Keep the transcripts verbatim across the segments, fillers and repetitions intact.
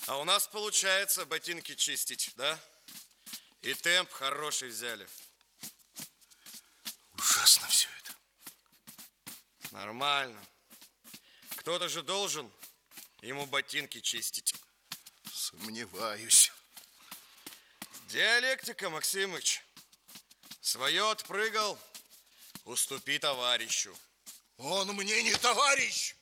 А у нас получается ботинки чистить, да? И темп хороший взяли. Ужасно все это. Нормально. Кто-то же должен ему ботинки чистить. Сомневаюсь. Диалектика, Максимыч. Свое отпрыгал, уступи товарищу. Он мне не товарищ.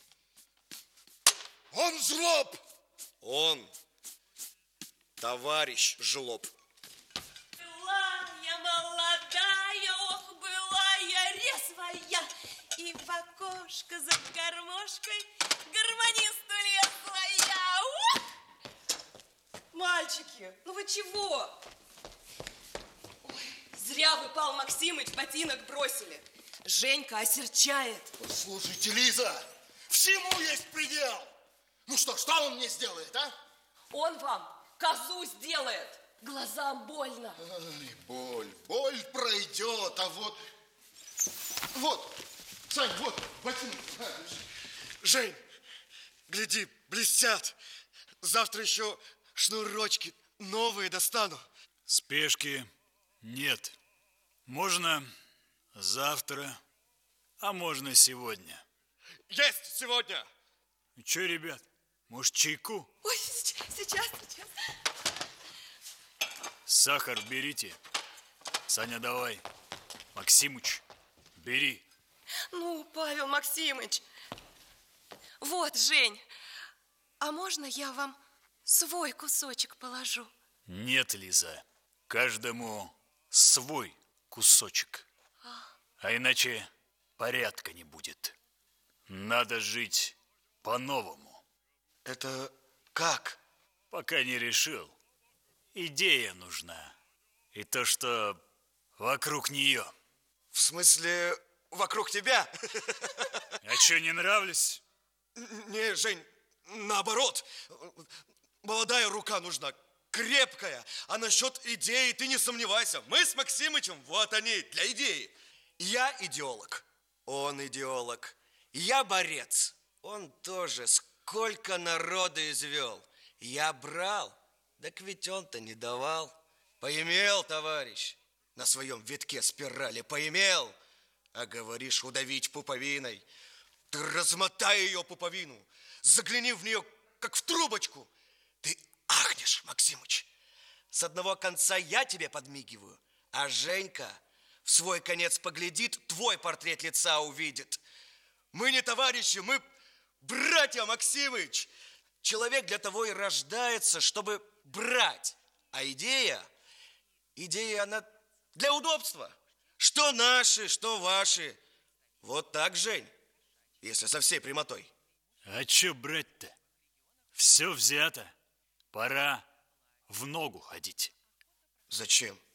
Он жлоб. Он товарищ жлоб. Была я молодая, ох, была я резвая, и в окошко за гармошкой гармонисту лезла я. Ух! Мальчики, ну вы чего? Ой, зря вы, Павел Максимыч, ботинок бросили. Женька осерчает. Послушайте, Лиза, всему есть предел. Ну что, что он мне сделает, а? Он вам козу сделает. Глазам больно. Ай, боль, боль пройдет, а вот... Вот, Сань, вот, ботинок. Жень, гляди, блестят. Завтра еще шнурочки новые достану. Спешки нет. Можно завтра, а можно сегодня. Есть сегодня. Че, ребят, может, чайку? Ой, сейчас, сейчас, сейчас. Сахар берите. Саня, давай. Максимыч, бери. Ну, Павел Максимыч. Вот, Жень, а можно я вам свой кусочек положу? Нет, Лиза, каждому свой кусочек. А иначе порядка не будет. Надо жить по-новому. Это как? Пока не решил. Идея нужна. И то, что вокруг нее. В смысле, вокруг тебя? А что, не нравлюсь? Не, Жень, наоборот. Молодая рука нужна, крепкая. А насчет идеи ты не сомневайся. Мы с Максимычем, вот они, для идеи. Я идеолог, он идеолог. Я борец, он тоже. Сколько народу извел. Я брал, так ведь он-то не давал. Поимел, товарищ, на своем витке спирали, поимел. А говоришь, удавить пуповиной. Ты размотай ее пуповину, загляни в нее, как в трубочку. Ты ахнешь, Максимыч. С одного конца я тебе подмигиваю, а Женька в свой конец поглядит, твой портрет лица увидит. Мы не товарищи, мы братья, Максимыч. Человек для того и рождается, чтобы брать. А идея, идея, она для удобства. Что наши, что ваши. Вот так, Жень, если со всей прямотой. А че брать-то? Все взято. Пора в ногу ходить. Зачем?